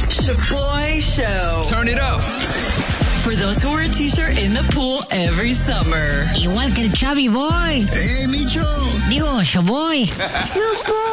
Shaboy Show. Turn it up. For those who wear a t-shirt in the pool every summer. Igual que el Chavi Boy. Micho. Digo, Shaboy.